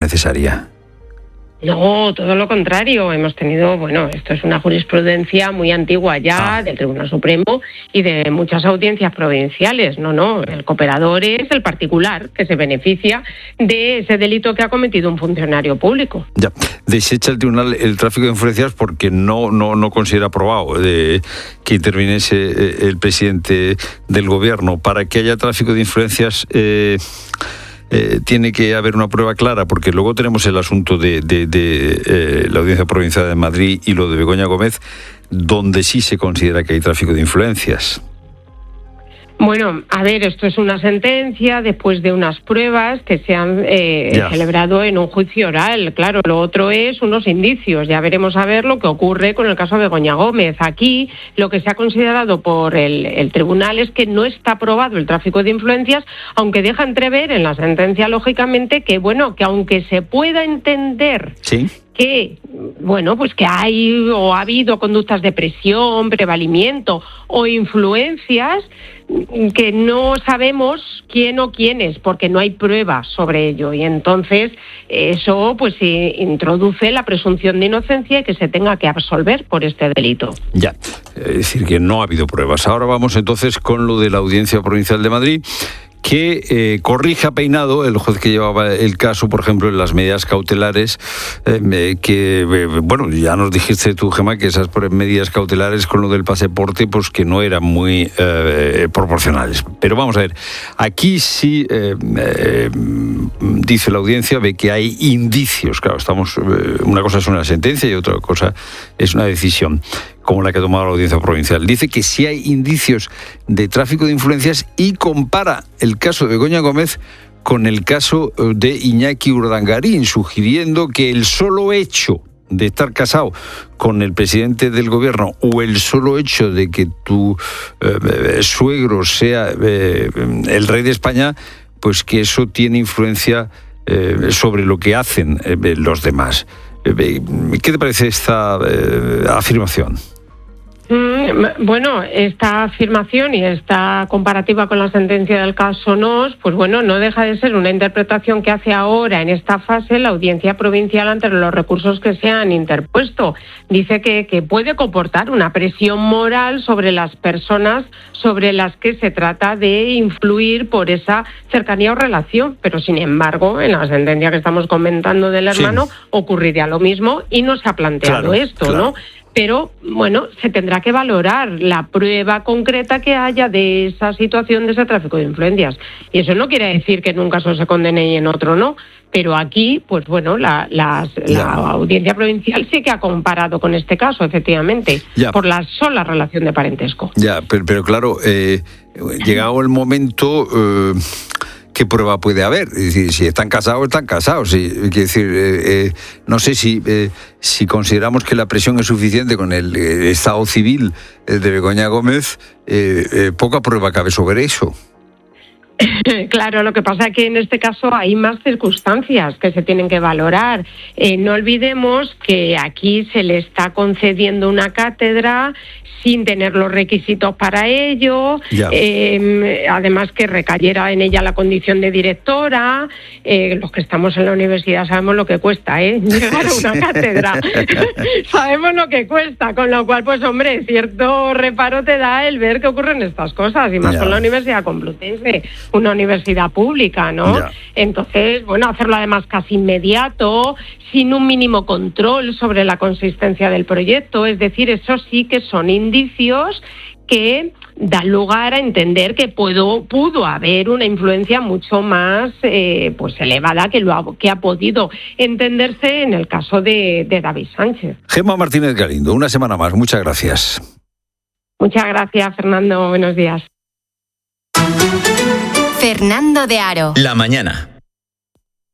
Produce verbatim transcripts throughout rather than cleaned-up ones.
necesaria. No, todo lo contrario. Hemos tenido, bueno, esto es una jurisprudencia muy antigua ya ah. del Tribunal Supremo y de muchas audiencias provinciales. No, no, el cooperador es el particular que se beneficia de ese delito que ha cometido un funcionario público. Ya, desecha el tribunal el tráfico de influencias porque no no no considera aprobado de, que interviniese el presidente del gobierno. Para que haya tráfico de influencias eh, Eh, tiene que haber una prueba clara, porque luego tenemos el asunto de, de, de eh, la Audiencia Provincial de Madrid y lo de Begoña Gómez, donde sí se considera que hay tráfico de influencias. Bueno, a ver, esto es una sentencia después de unas pruebas que se han eh, celebrado en un juicio oral. Claro, lo otro es unos indicios. Ya veremos a ver lo que ocurre con el caso de Begoña Gómez. Aquí lo que se ha considerado por el, el tribunal es que no está aprobado el tráfico de influencias, aunque deja entrever en la sentencia, lógicamente, que bueno, que aunque se pueda entender... ¿Sí? que, bueno, pues que hay o ha habido conductas de presión, prevalimiento o influencias que no sabemos quién o quiénes, porque no hay pruebas sobre ello. Y entonces eso pues introduce la presunción de inocencia y que se tenga que absolver por este delito. Ya, es decir, que no ha habido pruebas. Ahora vamos entonces con lo de la Audiencia Provincial de Madrid, que eh, corrija Peinado, el juez que llevaba el caso, por ejemplo, en las medidas cautelares, eh, que, eh, bueno, ya nos dijiste tú, Gemma, que esas medidas cautelares con lo del pasaporte, pues que no eran muy eh, proporcionales. Pero vamos a ver, aquí sí, eh, eh, dice la audiencia, ve que hay indicios. Claro, estamos, eh, una cosa es una sentencia y otra cosa es una decisión, como la que ha tomado la Audiencia Provincial. Dice que sí hay indicios de tráfico de influencias y compara el caso de Begoña Gómez con el caso de Iñaki Urdangarín, sugiriendo que el solo hecho de estar casado con el presidente del gobierno o el solo hecho de que tu eh, suegro sea eh, el rey de España, pues que eso tiene influencia eh, sobre lo que hacen eh, los demás. ¿Qué te parece esta eh, afirmación? Bueno, esta afirmación y esta comparativa con la sentencia del caso Nos, pues bueno, no deja de ser una interpretación que hace ahora en esta fase la Audiencia Provincial ante los recursos que se han interpuesto. Dice que, que puede comportar una presión moral sobre las personas sobre las que se trata de influir por esa cercanía o relación, pero sin embargo, en la sentencia que estamos comentando del hermano, sí, ocurriría lo mismo y no se ha planteado claro, esto, claro. ¿no? Pero, bueno, se tendrá que valorar la prueba concreta que haya de esa situación, de ese tráfico de influencias. Y eso no quiere decir que en un caso se condene y en otro no. Pero aquí, pues bueno, la, la, la Audiencia Provincial sí que ha comparado con este caso, efectivamente, ya, por la sola relación de parentesco. Ya, pero, pero claro, eh, llegado el momento... Eh... ¿Qué prueba puede haber? Es decir, si están casados, están casados. Sí, es decir, eh, eh, no sé si, eh, si consideramos que la presión es suficiente con el eh, estado civil eh, de Begoña Gómez, eh, eh, poca prueba cabe sobre eso. Claro, lo que pasa es que en este caso hay más circunstancias que se tienen que valorar. Eh, no olvidemos que aquí se le está concediendo una cátedra sin tener los requisitos para ello, eh, además que recayera en ella la condición de directora. Eh, los que estamos en la universidad sabemos lo que cuesta, ¿eh? Llegar a una cátedra. Sabemos lo que cuesta, con lo cual, pues hombre, cierto reparo te da el ver que ocurren estas cosas, y más ya. con la Universidad Complutense, una universidad pública, ¿no? Ya. Entonces, bueno, hacerlo además casi inmediato, sin un mínimo control sobre la consistencia del proyecto, es decir, eso sí que son indicios que dan lugar a entender que puedo, pudo haber una influencia mucho más eh, pues elevada que lo ha, que ha podido entenderse en el caso de, de David Sánchez. Gemma Martínez Galindo, una semana más, muchas gracias. Muchas gracias, Fernando, buenos días. Fernando de Aro. La mañana.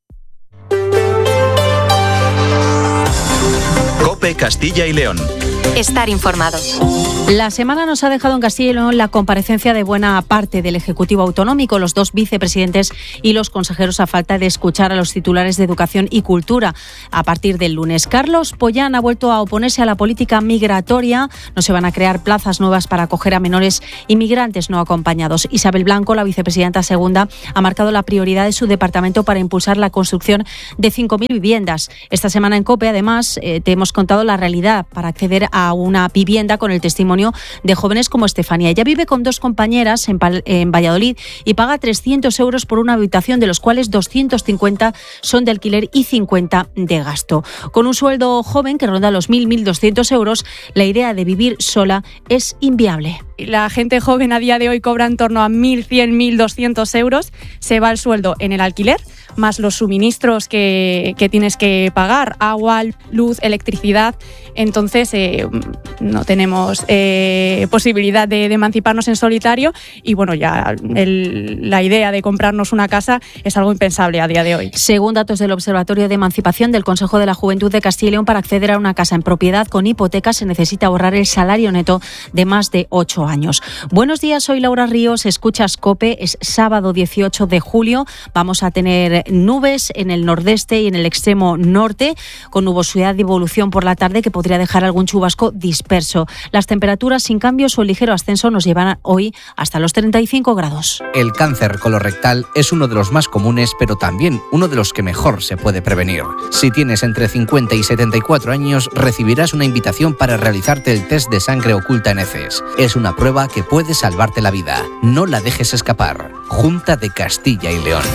COPE Castilla y León. estar informado. La semana nos ha dejado en Castilla y León la comparecencia de buena parte del Ejecutivo Autonómico, los dos vicepresidentes y los consejeros, a falta de escuchar a los titulares de Educación y Cultura. A partir del lunes, Carlos Pollán ha vuelto a oponerse a la política migratoria. No se van a crear plazas nuevas para acoger a menores inmigrantes no acompañados. Isabel Blanco, la vicepresidenta segunda, ha marcado la prioridad de su departamento para impulsar la construcción de cinco mil viviendas. Esta semana en COPE, además, eh, te hemos contado la realidad para acceder a una vivienda con el testimonio de jóvenes como Estefanía. Ella vive con dos compañeras en, en Valladolid y paga trescientos euros por una habitación, de los cuales doscientos cincuenta son de alquiler y cincuenta de gasto. Con un sueldo joven que ronda los mil, mil doscientos euros, la idea de vivir sola es inviable. La gente joven a día de hoy cobra en torno a mil cien, mil doscientos euros. Se va el sueldo en el alquiler, más los suministros que, que tienes que pagar, agua, luz, electricidad. Entonces eh, no tenemos eh, posibilidad de, de emanciparnos en solitario y bueno, ya el, la idea de comprarnos una casa es algo impensable a día de hoy. Según datos del Observatorio de Emancipación del Consejo de la Juventud de Castilla y León, para acceder a una casa en propiedad con hipoteca se necesita ahorrar el salario neto de más de ocho años. Buenos días, soy Laura Ríos, escuchas COPE, es sábado dieciocho de julio, vamos a tener nubes en el nordeste y en el extremo norte, con nubosidad de evolución por la tarde que podría dejar algún chubasco disperso. Las temperaturas sin cambios o ligero ascenso nos llevan hoy hasta los treinta y cinco grados. El cáncer colorectal es uno de los más comunes, pero también uno de los que mejor se puede prevenir. Si tienes entre cincuenta y setenta y cuatro años, recibirás una invitación para realizarte el test de sangre oculta en heces. Es una prueba que puede salvarte la vida. No la dejes escapar. Junta de Castilla y León.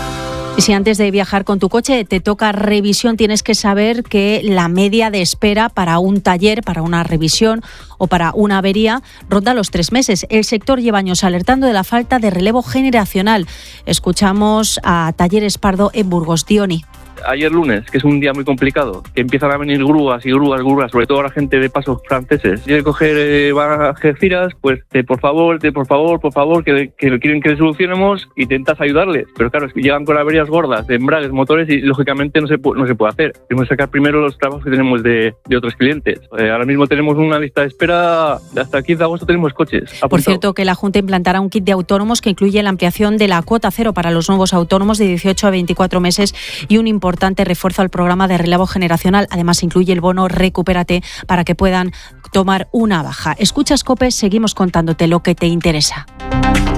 Y si antes de viajar con tu coche te toca revisión, tienes que saber que la media de espera para un taller, para una revisión o para una avería ronda los tres meses. El sector lleva años alertando de la falta de relevo generacional. Escuchamos a Talleres Pardo en Burgos. Dioni. Ayer lunes, que es un día muy complicado, que empiezan a venir grúas y grúas, grúas, sobre todo la gente de pasos franceses. Tienen que coger eh, van a Algeciras, pues te, por favor, te, por favor, por favor, que, que quieren que le solucionemos y intentas ayudarles. Pero claro, es que llegan con averías gordas de embragues, motores y lógicamente no se, no se puede hacer. Tenemos que sacar primero los trabajos que tenemos de, de otros clientes. Eh, ahora mismo tenemos una lista de espera, hasta el quince de agosto tenemos coches. Apuntado. Por cierto, que la Junta implantará un kit de autónomos que incluye la ampliación de la cuota cero para los nuevos autónomos de dieciocho a veinticuatro meses y un importante refuerzo al programa de relevo generacional. Además, incluye el bono Recupérate para que puedan tomar una baja. Escuchas COPE, seguimos contándote lo que te interesa.